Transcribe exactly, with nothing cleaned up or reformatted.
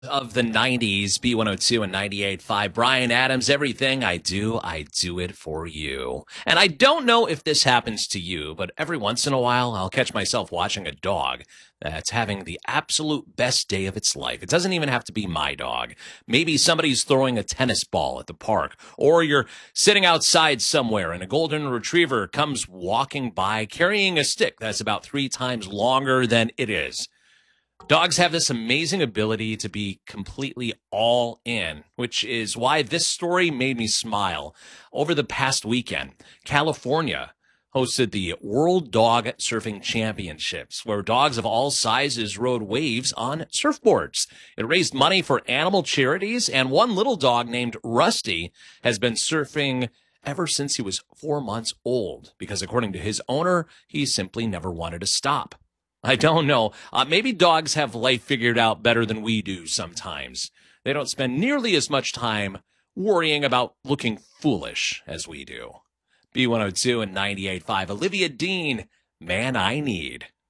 Of the nineties, B one oh two and ninety-eight point five. Brian Adams, everything I do, I do it for you. And I don't know if this happens to you, but every once in a while, I'll catch myself watching a dog that's having the absolute best day of its life. It doesn't even have to be my dog. Maybe somebody's throwing a tennis ball at the park, or you're sitting outside somewhere and a golden retriever comes walking by carrying a stick that's about three times longer than it is. Dogs have this amazing ability to be completely all in, which is why this story made me smile. Over the past weekend, California hosted the World Dog Surfing Championships, where dogs of all sizes rode waves on surfboards. It raised money for animal charities, and one little dog named Rusty has been surfing ever since he was four months old, because according to his owner, he simply never wanted to stop. I don't know. Uh, maybe dogs have life figured out better than we do sometimes. They don't spend nearly as much time worrying about looking foolish as we do. B one oh two and ninety-eight point five. Olivia Dean, Man I Need.